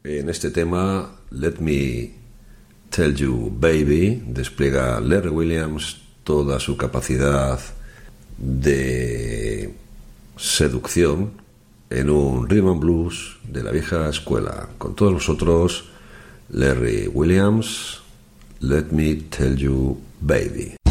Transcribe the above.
En este tema, Let Me Tell You Baby, despliega Larry Williams toda su capacidad de seducción en un rhythm and blues de la vieja escuela. Con todos nosotros, Larry Williams, Let Me Tell You Baby.